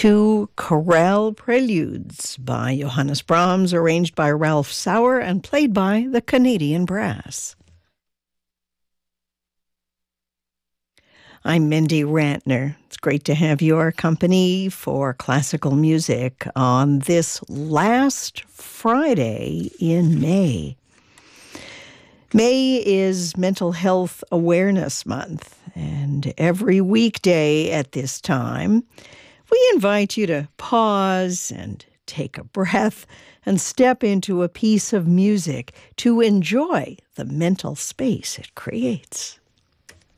Two chorale preludes by Johannes Brahms, arranged by Ralph Sauer and played by the Canadian Brass. I'm Mindy Rantner. It's great to have your company for classical music on this last Friday in May. May is Mental Health Awareness Month, and every weekday at this time, we invite you to pause and take a breath and step into a piece of music to enjoy the mental space it creates.